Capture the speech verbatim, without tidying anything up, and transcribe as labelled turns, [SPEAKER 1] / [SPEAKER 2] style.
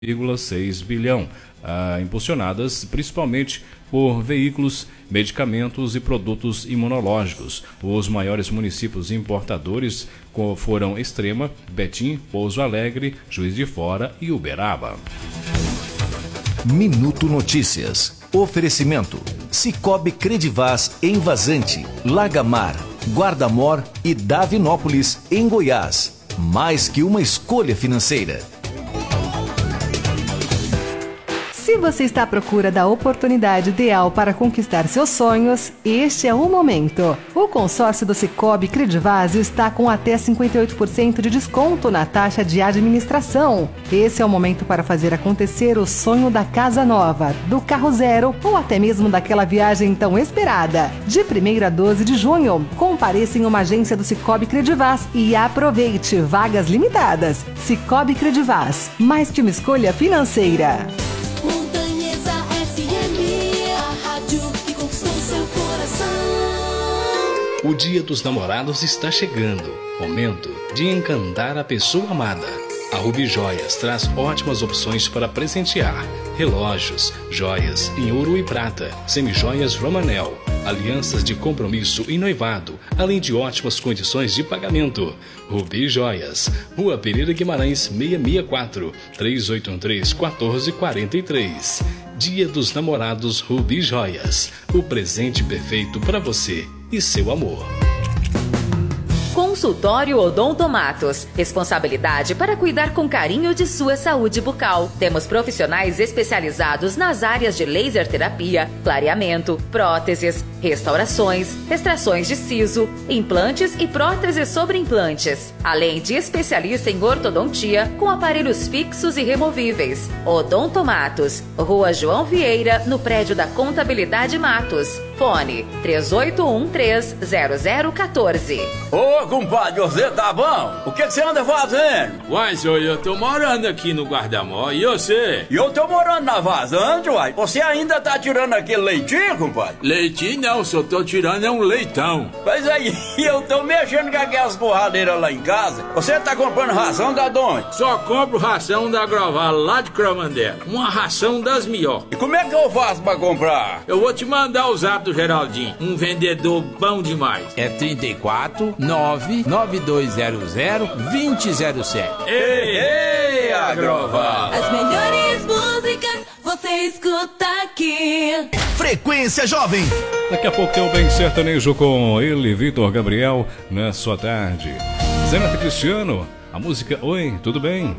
[SPEAKER 1] vírgula seis bilhão, ah, impulsionadas principalmente por veículos, medicamentos e produtos imunológicos. Os maiores municípios importadores foram Extrema, Betim, Pouso Alegre, Juiz de Fora e Uberaba.
[SPEAKER 2] Minuto Notícias. Oferecimento: Cicobi Credivaz em Vazante, Lagamar, Guarda-Mor e Davinópolis, em Goiás. Mais que uma escolha financeira.
[SPEAKER 3] Se você está à procura da oportunidade ideal para conquistar seus sonhos, este é o momento. O consórcio do Cicobi Credivaz está com até cinquenta e oito por cento de desconto na taxa de administração. Esse é o momento para fazer acontecer o sonho da casa nova, do carro zero ou até mesmo daquela viagem tão esperada. De primeiro a doze de junho, compareça em uma agência do Cicobi Credivaz e aproveite vagas limitadas. Cicobi Credivaz, mais que uma escolha financeira.
[SPEAKER 1] O Dia dos Namorados está chegando. Momento de encantar a pessoa amada. A Rubi Joias traz ótimas opções para presentear: relógios, joias em ouro e prata, semijoias Romanel, alianças de compromisso e noivado, além de ótimas condições de pagamento. Rubi Joias, Rua Pereira Guimarães seiscentos e sessenta e quatro, três oito um três, um quatro quatro três. Dia dos Namorados Rubi Joias. O presente perfeito para você e seu amor.
[SPEAKER 4] Consultório Odontomatos. Responsabilidade para cuidar com carinho de sua saúde bucal. Temos profissionais especializados nas áreas de laser terapia, clareamento, próteses, restaurações, extrações de siso, implantes e próteses sobre implantes. Além de especialista em ortodontia com aparelhos fixos e removíveis. Odontomatos. Rua João Vieira, no prédio da Contabilidade Matos. Fone três oito um três, zero zero um quatro.
[SPEAKER 5] Ô, compadre, você tá bom? O que que você anda fazendo?
[SPEAKER 6] Uai, senhor, eu tô morando aqui no Guarda-Mor, e você?
[SPEAKER 5] E eu tô morando na Vazante, uai. Você ainda tá tirando aquele leitinho, compadre?
[SPEAKER 6] Leitinho não, só tô tirando é um leitão.
[SPEAKER 5] Mas aí, eu tô mexendo com aquelas torradeiras lá em casa. Você tá comprando ração da onde?
[SPEAKER 6] Só compro ração da Groval, lá de Cromandela. Uma ração das melhores.
[SPEAKER 5] E como é que eu faço pra comprar?
[SPEAKER 6] Eu vou te mandar o zap do Geraldinho, um vendedor bom demais.
[SPEAKER 7] É trinta e quatro, nove nove dois zero zero, dois zero zero sete.
[SPEAKER 5] Ei, ei, Agroval!
[SPEAKER 8] As melhores músicas você escuta aqui.
[SPEAKER 2] Frequência Jovem.
[SPEAKER 1] Daqui a pouco tem o Bem Sertanejo com ele, Vitor Gabriel, na sua tarde. Zenata Cristiano, a música Oi, tudo bem?